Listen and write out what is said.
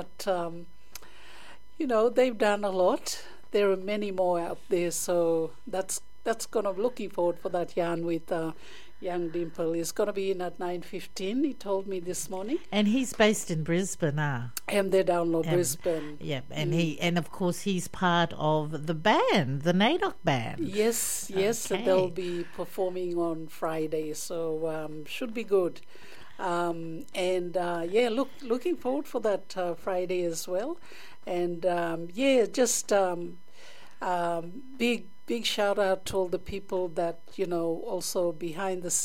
but they've done a lot. There are many more out there, so that's gonna looking forward for that yarn with young Dimple. He's gonna be in at 9:15. He told me this morning. And he's based in Brisbane, And they're down low, Brisbane. Yeah, and of course he's part of the band, the NAIDOC band. Yes, Okay. they'll be performing on Friday, so should be good. Looking forward for that Friday as well. And big shout out to all the people that also behind the